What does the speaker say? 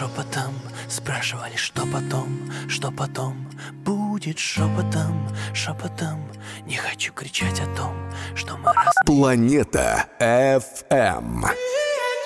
шепотом спрашивали, что потом будет шепотом, шепотом. Не хочу кричать о том, что мы раз... Планета FM.